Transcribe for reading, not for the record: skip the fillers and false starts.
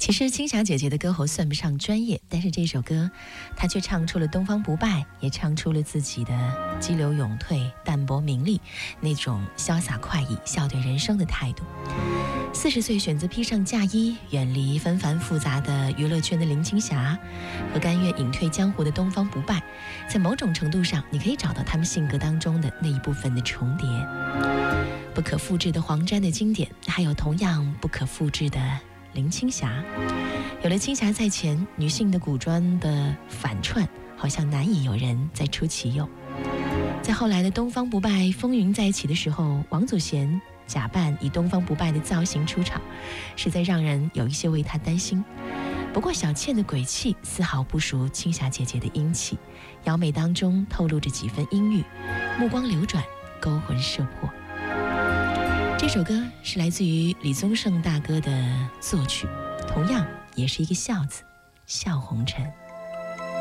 其实青霞姐姐的歌喉算不上专业，但是这首歌她却唱出了东方不败，也唱出了自己的激流勇退、淡泊名利那种潇洒快意、笑对人生的态度。40岁选择披上嫁衣，远离纷繁复杂的娱乐圈的林青霞，和甘愿隐退江湖的东方不败，在某种程度上，你可以找到他们性格当中的那一部分的重叠。不可复制的黄沾的经典，还有同样不可复制的林青霞。有了青霞在前，女性的古装的反串好像难以有人再出其右。在后来的东方不败风云再起的时候，王祖贤假扮以东方不败的造型出场，实在让人有一些为他担心。不过小倩的鬼气丝毫不输青霞姐姐的英气，妖媚当中透露着几分阴郁，目光流转，勾魂摄魄。这首歌是来自于李宗盛大哥的作曲，同样也是一个笑字，笑红尘。